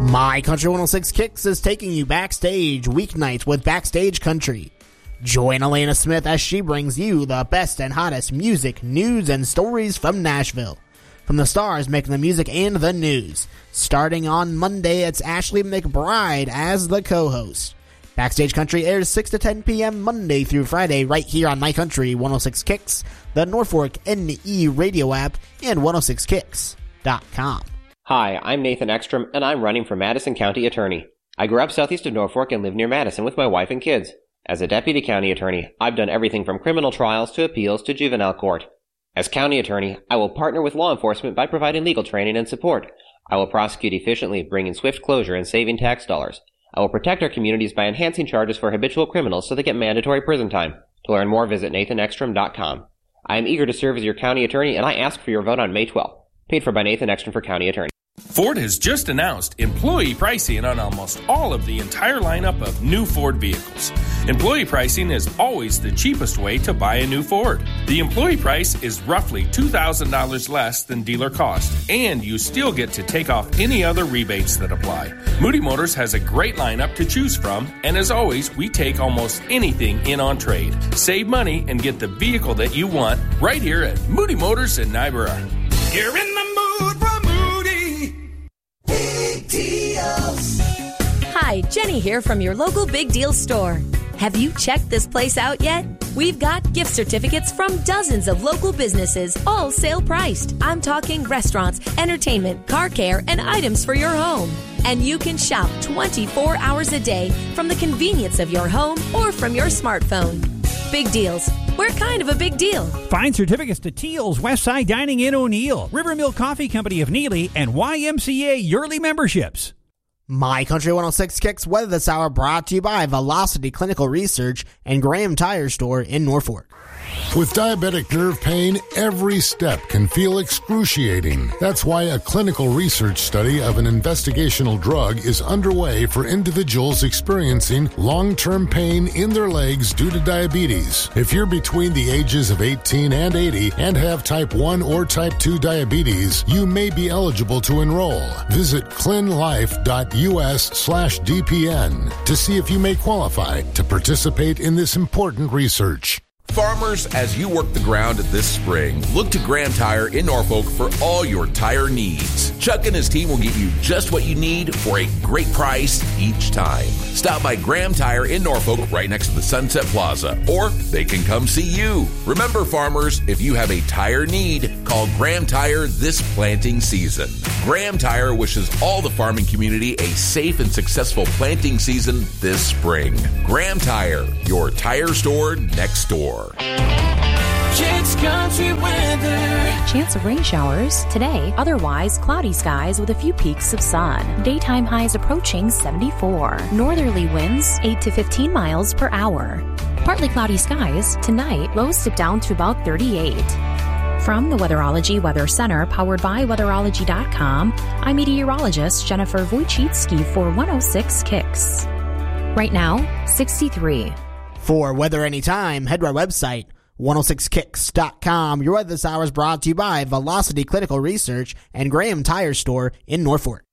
My Country 106 Kicks is taking you backstage weeknights with Backstage Country. Join Elena Smith as she brings you the best and hottest music, news, and stories from Nashville. From the stars making the music and the news. Starting on Monday, it's Ashley McBride as the co-host. Backstage Country airs 6 to 10 p.m. Monday through Friday right here on My Country 106 Kicks, the Norfolk NE radio app, and 106kicks.com. Hi, I'm Nathan Ekstrom, and I'm running for Madison County Attorney. I grew up southeast of Norfolk and live near Madison with my wife and kids. As a deputy county attorney, I've done everything from criminal trials to appeals to juvenile court. As county attorney, I will partner with law enforcement by providing legal training and support. I will prosecute efficiently, bringing swift closure and saving tax dollars. I will protect our communities by enhancing charges for habitual criminals so they get mandatory prison time. To learn more, visit nathanekstrom.com. I am eager to serve as your county attorney, and I ask for your vote on May 12th. Paid for by Nathan Ekstrom for county attorney. Ford has just announced employee pricing on almost all of the entire lineup of new Ford vehicles. Employee pricing is always the cheapest way to buy a new Ford. The employee price is roughly $2,000 less than dealer cost, and you still get to take off any other rebates that apply. Moody Motors has a great lineup to choose from, and as always, we take almost anything in on trade. Save money and get the vehicle that you want right here at Moody Motors in Niobrara. You're in the mood for Moody. Big deals. Hi, Jenny here from your local Big Deal store. Have you checked this place out yet? We've got gift certificates from dozens of local businesses, all sale priced. I'm talking restaurants, entertainment, car care, and items for your home. And you can shop 24 hours a day from the convenience of your home or from your smartphone. Big Deals. We're kind of a big deal. Find certificates to Teal's Westside Dining in O'Neill, Rivermill Coffee Company of Neely, and YMCA yearly memberships. My Country 106 Kicks weather this hour brought to you by Velocity Clinical Research and Graham Tire Store in Norfolk. With diabetic nerve pain, every step can feel excruciating. That's why a clinical research study of an investigational drug is underway for individuals experiencing long-term pain in their legs due to diabetes. If you're between the ages of 18 and 80 and have type 1 or type 2 diabetes, you may be eligible to enroll. Visit clinlife.us/DPN to see if you may qualify to participate in this important research. Farmers, as you work the ground this spring, look to Graham Tire in Norfolk for all your tire needs. Chuck and his team will give you just what you need for a great price each time. Stop by Graham Tire in Norfolk right next to the Sunset Plaza, or they can come see you. Remember, farmers, if you have a tire need, call Graham Tire this planting season. Graham Tire wishes all the farming community a safe and successful planting season this spring. Graham Tire, your tire store next door. Kicks Country weather. Chance of rain showers today, otherwise cloudy skies with a few peaks of sun. Daytime highs approaching 74. Northerly winds 8 to 15 miles per hour. Partly cloudy skies tonight, lows dip down to about 38. From the Weatherology Weather Center, powered by Weatherology.com, I'm meteorologist Jennifer Wojcicki for 106 Kicks. Right now, 63. For weather anytime, head to our website, 106kicks.com. Your weather this hour is brought to you by Velocity Clinical Research and Graham Tire Store in Norfolk.